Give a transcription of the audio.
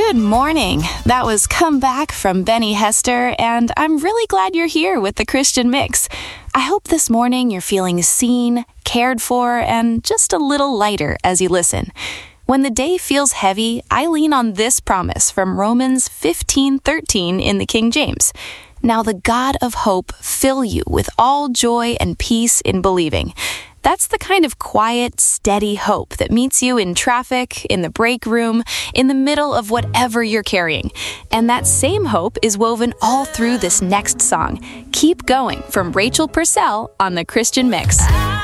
Good morning. That was Come Back from Benny Hester, and I'm really glad you're here with the Christian Mix. I hope this morning you're feeling seen, cared for, and just a little lighter as you listen. When the day feels heavy, I lean on this promise from Romans 15:13 in the King James. Now the God of hope fill you with all joy and peace in believing. That's the kind of quiet, steady hope that meets you in traffic, in the break room, in the middle of whatever you're carrying. And that same hope is woven all through this next song, Keep Going, from Rachel Purcell on the Christian Mix.